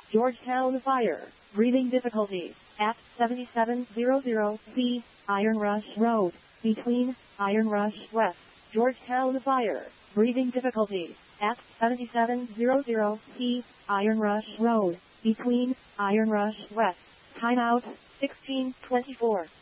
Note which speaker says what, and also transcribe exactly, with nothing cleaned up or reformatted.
Speaker 1: Georgetown Fire. Breathing difficulties at seventy-seven hundred C Iron Rush Road, between Iron Rush West. Georgetown Fire. Breathing difficulties at seventy-seven hundred C Iron Rush Road, between Iron Rush West. Timeout sixteen twenty-four.